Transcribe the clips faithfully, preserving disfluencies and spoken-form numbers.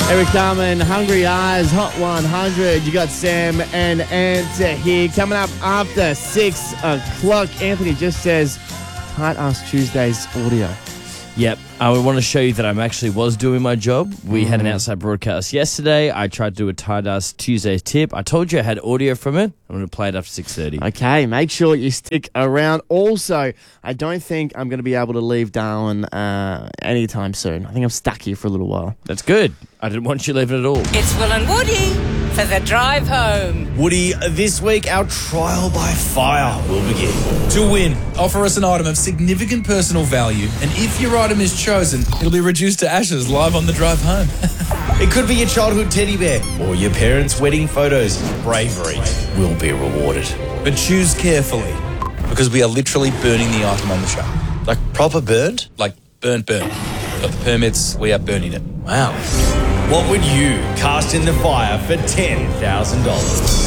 Eric Carmen, Hungry Eyes, Hot one hundred. You got Sam and Ant here. Coming up after six o'clock. Anthony just says, Tight Ass Tuesdays audio. Yep. I would want to show you that I actually was doing my job. We mm. had an outside broadcast yesterday. I tried to do a Tight Ass Tuesday tip. I told you I had audio from it. I'm going to play it after six thirty. Okay, make sure you stick around. Also, I don't think I'm going to be able to leave Darwin uh, anytime soon. I think I'm stuck here for a little while. That's good. I didn't want you leaving at all. It's Will and Woody for the drive home. Woody, this week our trial by fire will begin. To win, offer us an item of significant personal value, and if your item is chosen, it'll be reduced to ashes live on the drive home. It could be your childhood teddy bear or your parents' wedding photos. Bravery will be rewarded. But choose carefully, because we are literally burning the item on the show. Like proper burned? Like burnt, burnt. Got the permits, we are burning it. Wow. What would you cast in the fire for ten thousand dollars?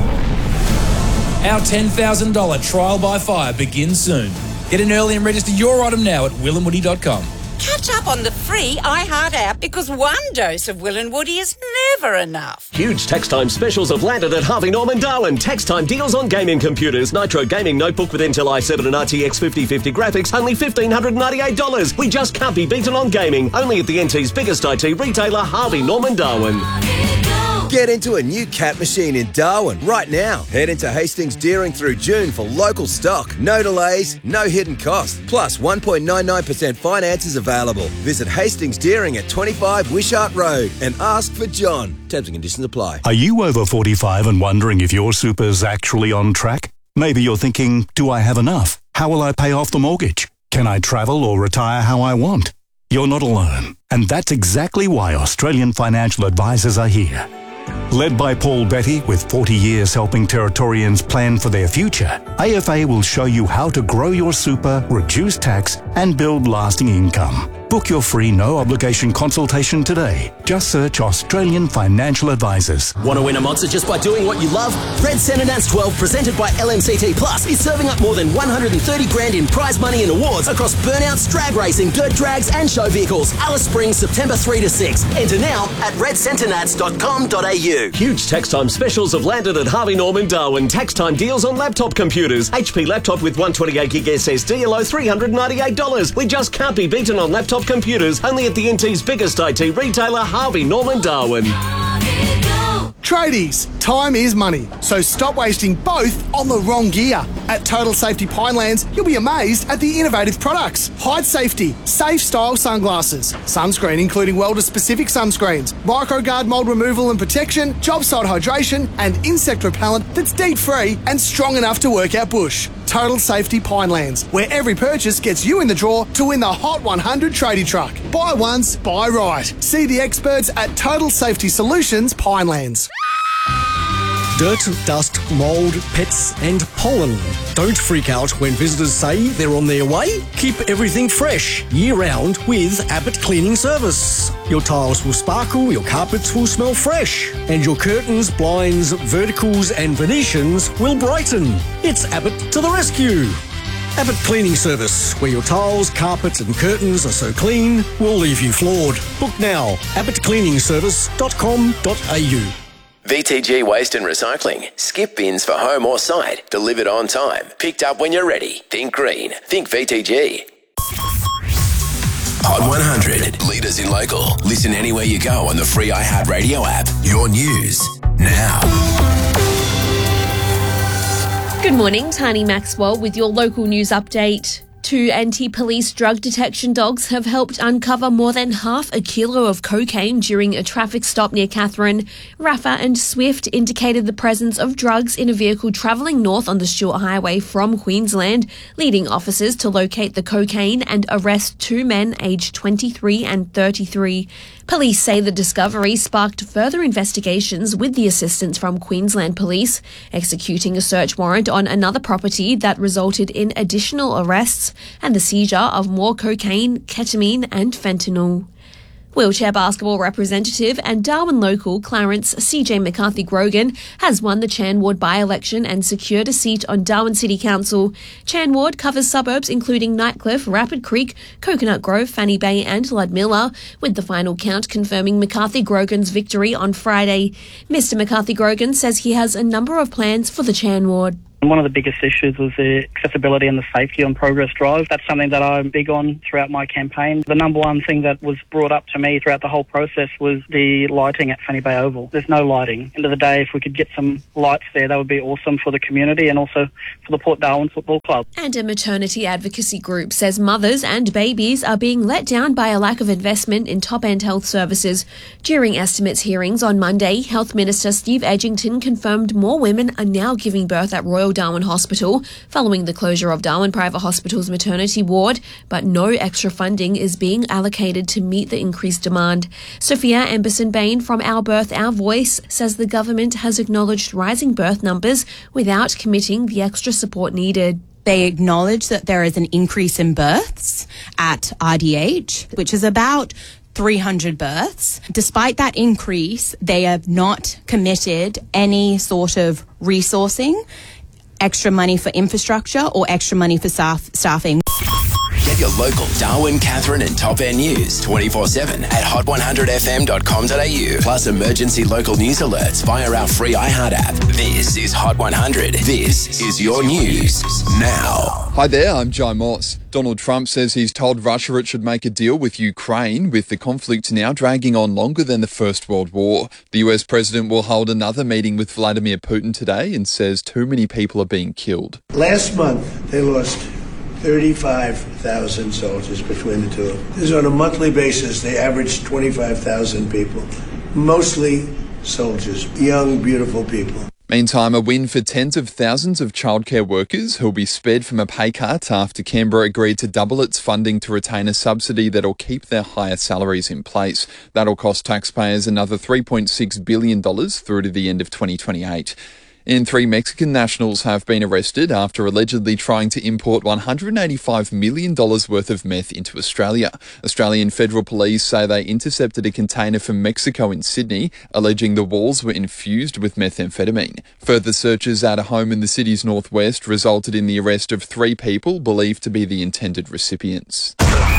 Our ten thousand dollars trial by fire begins soon. Get in early and register your item now at will and woody dot com. Catch up on the free iHeart app, because one dose of Will and Woody is never enough. Huge Tax Time specials have landed at Harvey Norman Darwin. Tax Time deals on gaming computers. Nitro Gaming Notebook with Intel i seven and R T X fifty fifty graphics, only one thousand five hundred ninety-eight dollars. We just can't be beaten on gaming. Only at the N T's biggest I T retailer, Harvey Norman Darwin. Get into a new cat machine in Darwin right now. Head into Hastings Deering through June for local stock. No delays, no hidden cost. Plus one point nine nine percent finance is available. Visit Hastings Deering at twenty-five Wishart Road and ask for John. Terms and conditions apply. Are you over forty-five and wondering if your super's actually on track? Maybe you're thinking, do I have enough? How will I pay off the mortgage? Can I travel or retire how I want? You're not alone. And that's exactly why Australian Financial Advisors are here. Led by Paul Betty, with forty years helping Territorians plan for their future, A F A will show you how to grow your super, reduce tax, and build lasting income. Book your free no-obligation consultation today. Just search Australian Financial Advisors. Want to win a monster just by doing what you love? Red Centre Nats twelve, presented by L M C T Plus, is serving up more than one hundred thirty grand in prize money and awards across burnouts, drag racing, dirt drags, and show vehicles. Alice Springs, September third to sixth. Enter now at red centre nats dot com dot a u. Huge tax time specials have landed at Harvey Norman Darwin. Tax time deals on laptop computers. H P laptop with one hundred twenty-eight gig S S D, a low three hundred ninety-eight dollars. We just can't be beaten on laptop computers. Only at the N T's biggest I T retailer, Harvey Norman Darwin. Tradies, time is money, so stop wasting both on the wrong gear. At Total Safety Pinelands, you'll be amazed at the innovative products. Hide Safety, safe style sunglasses, sunscreen including welder-specific sunscreens, microguard mold removal and protection, job site hydration, and insect repellent that's deep-free and strong enough to work out bush. Total Safety Pinelands, where every purchase gets you in the draw to win the Hot one hundred tradie truck. Buy once, buy right. See the experts at Total Safety Solutions Pinelands. Dirt, dust, mould, pets and pollen. Don't freak out when visitors say they're on their way. Keep everything fresh year-round with Abbott Cleaning Service. Your tiles will sparkle, your carpets will smell fresh, and your curtains, blinds, verticals and Venetians will brighten. It's Abbott to the rescue. Abbott Cleaning Service, where your tiles, carpets and curtains are so clean, we'll leave you floored. Book now, abbott cleaning service dot com dot a u. V T G Waste and Recycling. Skip bins for home or site. Delivered on time. Picked up when you're ready. Think green. Think V T G. Hot one hundred. Leaders in local. Listen anywhere you go on the free iHeartRadio app. Your news now. Good morning, Tani Maxwell with your local news update. Two anti-police drug detection dogs have helped uncover more than half a kilo of cocaine during a traffic stop near Katherine. Rafa and Swift indicated the presence of drugs in a vehicle travelling north on the Stewart Highway from Queensland, leading officers to locate the cocaine and arrest two men aged twenty-three and thirty-three. Police say the discovery sparked further investigations with the assistance from Queensland Police, executing a search warrant on another property that resulted in additional arrests and the seizure of more cocaine, ketamine and fentanyl. Wheelchair basketball representative and Darwin local Clarence C J McCarthy Grogan has won the Chan Ward by-election and secured a seat on Darwin City Council. Chan Ward covers suburbs including Nightcliff, Rapid Creek, Coconut Grove, Fanny Bay and Ludmilla, with the final count confirming McCarthy Grogan's victory on Friday. Mister McCarthy Grogan says he has a number of plans for the Chan Ward. One of the biggest issues was the accessibility and the safety on Progress Drive. That's something that I'm big on throughout my campaign. The number one thing that was brought up to me throughout the whole process was the lighting at Fanny Bay Oval. There's no lighting. End of the day, if we could get some lights there, that would be awesome for the community and also for the Port Darwin Football Club. And a maternity advocacy group says mothers and babies are being let down by a lack of investment in top-end health services. During estimates hearings on Monday, Health Minister Steve Edgington confirmed more women are now giving birth at Royal Darwin Hospital following the closure of Darwin Private Hospital's maternity ward, but no extra funding is being allocated to meet the increased demand. Sophia Emberson-Bain from Our Birth, Our Voice says the government has acknowledged rising birth numbers without committing the extra support needed. They acknowledge that there is an increase in births at I D H, which is about three hundred births. Despite that increase, they have not committed any sort of resourcing, extra money for infrastructure or extra money for staff staffing. Get your local Darwin, Catherine and Top End news twenty-four seven at hot one hundred f m dot com dot a u. Plus emergency local news alerts via our free iHeart app. This is Hot one hundred. This is your news now. Hi there, I'm Jai Moss. Donald Trump says he's told Russia it should make a deal with Ukraine, with the conflict now dragging on longer than the First World War. The U S president will hold another meeting with Vladimir Putin today and says too many people are being killed. Last month, they lost thirty-five thousand soldiers between the two of them. This is on a monthly basis. They averaged twenty-five thousand people, mostly soldiers, young, beautiful people. Meantime, a win for tens of thousands of childcare workers who'll be spared from a pay cut after Canberra agreed to double its funding to retain a subsidy that'll keep their higher salaries in place. That'll cost taxpayers another three point six billion dollars through to the end of twenty twenty-eight. And three Mexican nationals have been arrested after allegedly trying to import one hundred eighty-five million dollars worth of meth into Australia. Australian federal police say they intercepted a container from Mexico in Sydney, alleging the walls were infused with methamphetamine. Further searches at a home in the city's northwest resulted in the arrest of three people believed to be the intended recipients.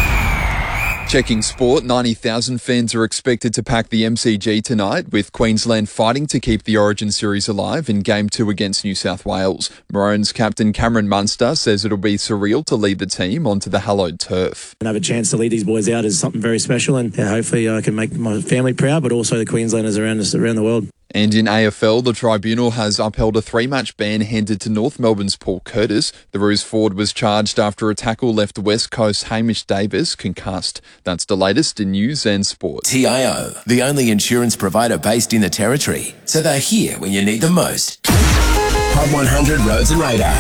Checking sport, ninety thousand fans are expected to pack the M C G tonight, with Queensland fighting to keep the Origin series alive in Game two against New South Wales. Maroons captain Cameron Munster says it'll be surreal to lead the team onto the hallowed turf. And have a chance to lead these boys out is something very special, and yeah, hopefully I can make my family proud, but also the Queenslanders around us, around the world. And in A F L, the tribunal has upheld a three-match ban handed to North Melbourne's Paul Curtis. The Roos forward was charged after a tackle left West Coast Hamish Davis concussed. That's the latest in news and sport. T I O, the only insurance provider based in the Territory, so they're here when you need them most. Hot one hundred Roads and Radar.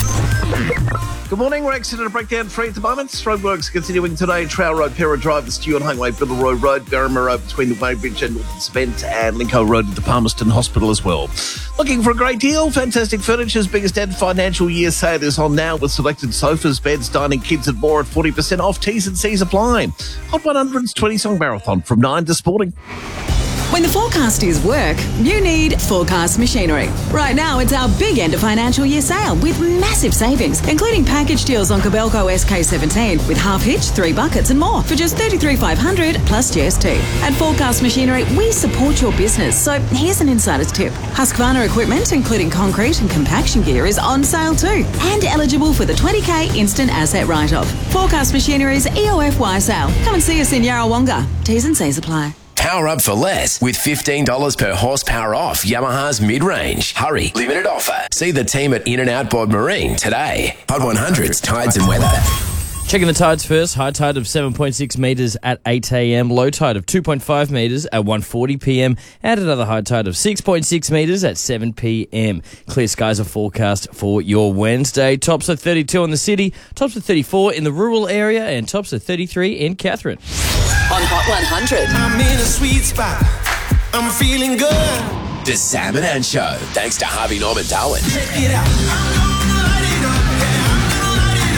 Good morning, we're accident breakdown free at the moment. Roadworks continuing today. Trail Road, Pera Drive, the Stewart Highway, Biddle Road, Berrimah Road between the Weybridge and Northern Spent, and Lincoln Road at the Palmerston Hospital as well. Looking for a great deal? Fantastic Furniture's biggest ever financial year sale is on now with selected sofas, beds, dining, kids and more at forty percent off. T's and C's apply. Hot one hundred's twenty song marathon from nine to sporting. When the forecast is work, you need Forecast Machinery. Right now, it's our big end of financial year sale with massive savings, including package deals on Kobelco S K seventeen with half hitch, three buckets and more for just thirty-three thousand five hundred dollars plus G S T. At Forecast Machinery, we support your business, so here's an insider's tip. Husqvarna equipment, including concrete and compaction gear, is on sale too and eligible for the twenty K instant asset write-off. Forecast Machinery's E O F Y sale. Come and see us in Yarrawonga. T's and C's apply. Power up for less with fifteen dollars per horsepower off Yamaha's mid-range. Hurry, limited offer. See the team at In and Out Board Marine today. Hot one hundred's tides and weather. Checking the tides first. High tide of seven point six metres at eight a m. Low tide of two point five metres at one forty p m. And another high tide of six point six metres at seven p m. Clear skies are forecast for your Wednesday. Tops are thirty-two in the city, tops are thirty-four in the rural area, and tops are thirty-three in Catherine. On Hot one hundred. I'm in a sweet spot. I'm feeling good. The Sam and Ann Show. Thanks to Harvey Norman Darwin. Check it out.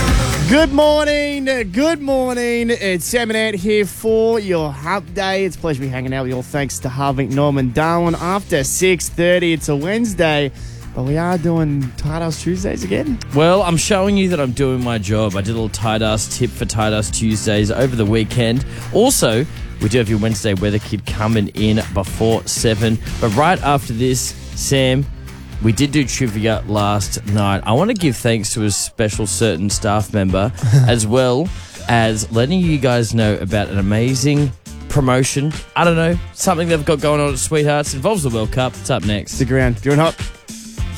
Good morning, good morning. It's Sam and Ant here for your Hump Day. It's a pleasure to be hanging out with you all. Thanks to Harvick, Norman, Darwin. After six thirty, it's a Wednesday, but we are doing Tight Ass Tuesdays again. Well, I'm showing you that I'm doing my job. I did a little tight ass tip for Tight Ass Tuesdays over the weekend. Also, we do have your Wednesday weather kit coming in before seven. But right after this, Sam, we did do trivia last night. I want to give thanks to a special certain staff member as well as letting you guys know about an amazing promotion. I don't know, something they've got going on at Sweethearts. It involves the World Cup. It's up next. Stick around. Doing hot.